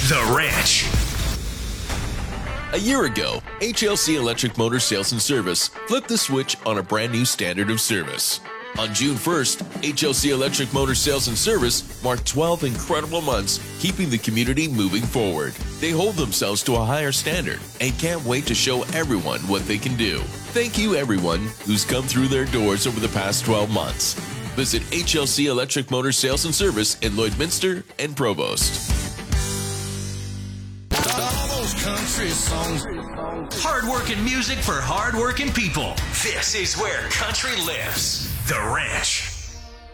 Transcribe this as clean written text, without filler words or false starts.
The Ranch. A year ago, HLC Electric Motor Sales and Service flipped the switch on a brand new standard of service. On June 1st, HLC Electric Motor Sales and Service marked 12 incredible months keeping the community moving forward. They hold themselves to a higher standard and can't wait to show everyone what they can do. Thank you everyone who's come through their doors over the past 12 months. Visit HLC Electric Motor Sales and Service in Lloydminster and Provost. Country songs. Hard-working music for hard-working people. This is where country lives. The Ranch.